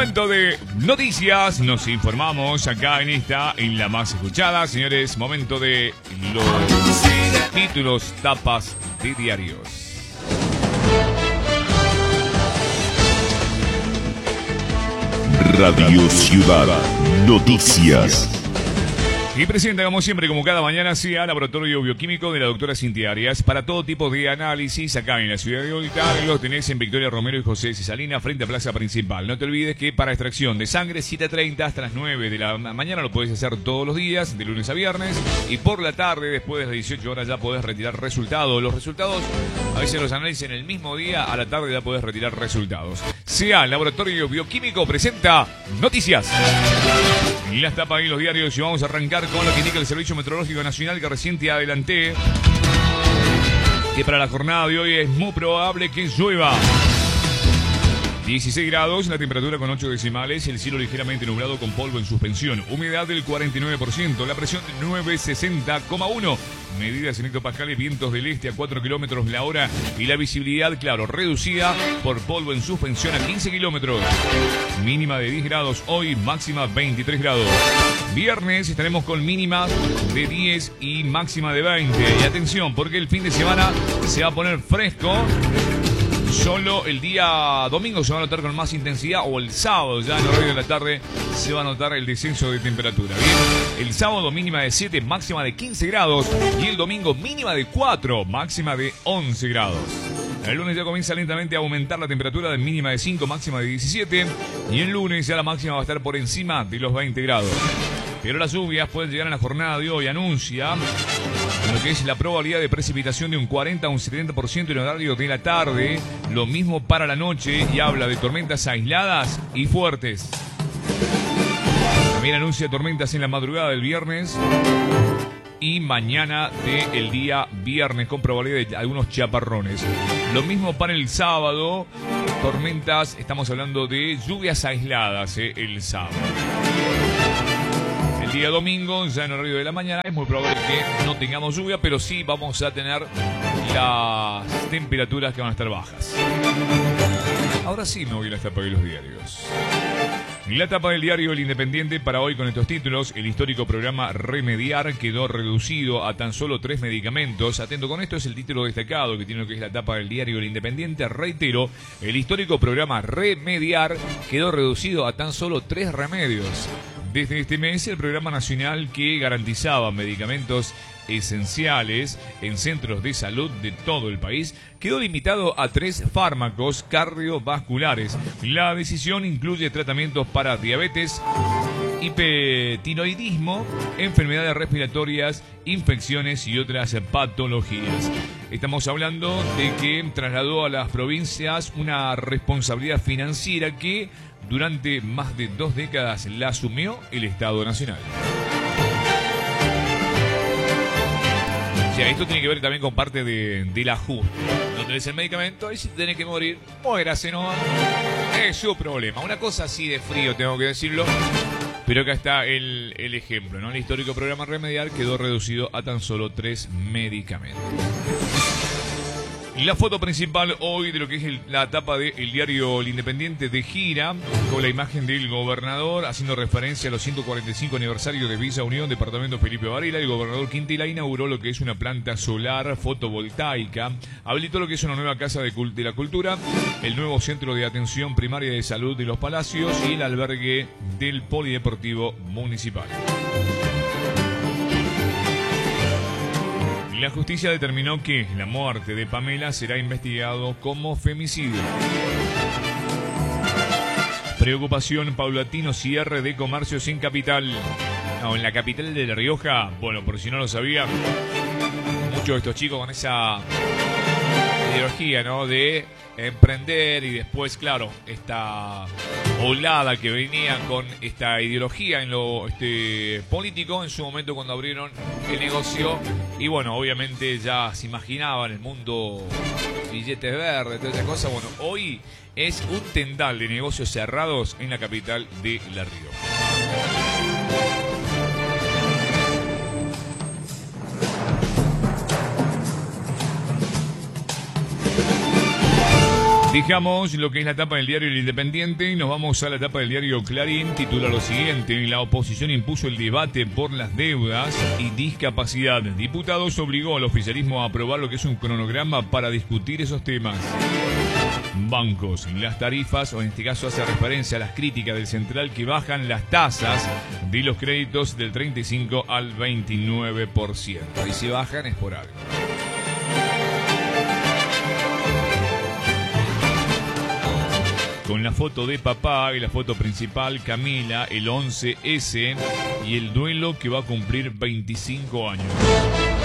Momento de noticias, nos informamos acá en la más escuchada, señores. Momento de los títulos, tapas de diarios. Radio Ciudad Noticias. Y presenta, como siempre, como cada mañana, sea Laboratorio Bioquímico de la doctora Cintia Arias para todo tipo de análisis acá en la ciudad de Hospital. Lo tenés en Victoria Romero y José Cisalina, frente a Plaza Principal. No te olvides que para extracción de sangre, 7:30 hasta las 9 de la mañana, lo podés hacer todos los días, de lunes a viernes. Y por la tarde, después de las 18 horas, ya podés retirar resultados. Los resultados, a veces los análisis en el mismo día, a la tarde ya podés retirar resultados. Sea Laboratorio Bioquímico presenta noticias. Y las tapas y los diarios, y vamos a arrancar con lo que indica el Servicio Meteorológico Nacional, que recién te adelanté, que para la jornada de hoy es muy probable que llueva. 16 grados, la temperatura con 8 decimales, el cielo ligeramente nublado con polvo en suspensión, humedad del 49%, la presión 960,1, medidas en hectopascales, vientos del este a 4 kilómetros la hora y la visibilidad, claro, reducida por polvo en suspensión a 15 kilómetros. Mínima de 10 grados hoy, máxima 23 grados. Viernes estaremos con mínimas de 10 y máxima de 20. Y atención, porque el fin de semana se va a poner fresco. Solo el día domingo se va a notar con más intensidad, o el sábado ya en el horario de la tarde se va a notar el descenso de temperatura. Bien, el sábado mínima de 7, máxima de 15 grados y el domingo mínima de 4, máxima de 11 grados. El lunes ya comienza lentamente a aumentar la temperatura, de mínima de 5, máxima de 17, y el lunes ya la máxima va a estar por encima de los 20 grados. Pero las lluvias pueden llegar en la jornada de hoy. Anuncia lo que es la probabilidad de precipitación de un 40 a un 70% en el horario de la tarde. Lo mismo para la noche, y habla de tormentas aisladas y fuertes. También anuncia tormentas en la madrugada del viernes y mañana del día viernes, con probabilidad de algunos chaparrones. Lo mismo para el sábado. Tormentas, estamos hablando de lluvias aisladas el sábado. El día domingo, ya en el horario de la mañana, es muy probable que no tengamos lluvia, pero sí vamos a tener las temperaturas que van a estar bajas. Ahora sí me voy a la tapa de los diarios. La tapa del diario El Independiente para hoy con estos títulos: el histórico programa Remediar quedó reducido a tan solo 3 medicamentos. Atento con esto, es el título destacado que tiene lo que es la tapa del diario El Independiente. Reitero, el histórico programa Remediar quedó reducido a tan solo 3 remedios. Desde este mes, el programa nacional que garantizaba medicamentos esenciales en centros de salud de todo el país quedó limitado a 3 fármacos cardiovasculares. La decisión incluye tratamientos para diabetes, hipertiroidismo, enfermedades respiratorias, infecciones y otras patologías. Estamos hablando de que trasladó a las provincias una responsabilidad financiera que durante más de 2 décadas la asumió el Estado Nacional. O sea, esto tiene que ver también con parte del ajuste. No tenés el medicamento y si tenés que morir, muérase, ¿no? Es su problema. Una cosa así de frío, tengo que decirlo. Pero acá está el ejemplo, ¿no? El histórico programa Remediar quedó reducido a tan solo 3 medicamentos. Y la foto principal hoy de lo que es la tapa del diario El Independiente, de gira con la imagen del gobernador, haciendo referencia a los 145 aniversarios de Villa Unión, departamento Felipe Varela. El gobernador Quintela inauguró lo que es una planta solar fotovoltaica, habilitó lo que es una nueva casa de la cultura, el nuevo centro de atención primaria de salud de Los Palacios y el albergue del Polideportivo Municipal. La justicia determinó que la muerte de Pamela será investigado como femicidio. Preocupación: paulatino cierre de comercios en capital. No, en la capital de La Rioja, bueno, por si no lo sabía, muchos de estos chicos con esa ideología, ¿no?, de emprender, y después, claro, esta olada que venía con esta ideología en lo político, en su momento cuando abrieron el negocio, y bueno, obviamente ya se imaginaban el mundo billetes verdes, toda esa cosa. Bueno, hoy es un tendal de negocios cerrados en la capital de La Rioja. Dejamos lo que es la tapa del diario El Independiente y nos vamos a la tapa del diario Clarín. Titula lo siguiente: la oposición impuso el debate por las deudas y discapacidad. Diputados obligó al oficialismo a aprobar lo que es un cronograma para discutir esos temas. Bancos, las tarifas, o en este caso hace referencia a las críticas del Central que bajan las tasas de los créditos del 35 al 29%. Y si bajan es por algo. Con la foto de papá y la foto principal, Camila, el 11S y el duelo que va a cumplir 25 años.